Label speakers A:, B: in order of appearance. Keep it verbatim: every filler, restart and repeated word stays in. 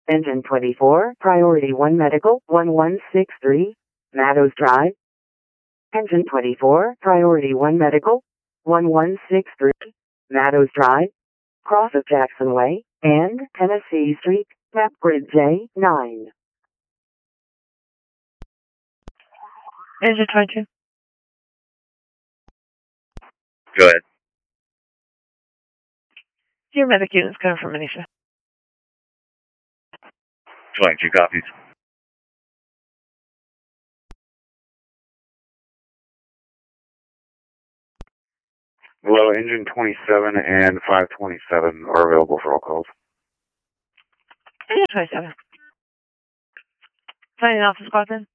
A: Engine twenty-four, Priority one Medical, one one six three, Meadows Drive. Engine twenty-four, Priority one Medical, one one six three, Meadows Drive, cross of Jackson Way, and Tennessee Street, map grid J nine.
B: Engine twenty-two.
C: Go ahead.
B: Your medic unit's coming from Anisha.
C: twenty-two copies.
D: Hello, engine twenty-seven and five twenty-seven are available for all calls.
B: Engine twenty-seven. Signing off the squadron.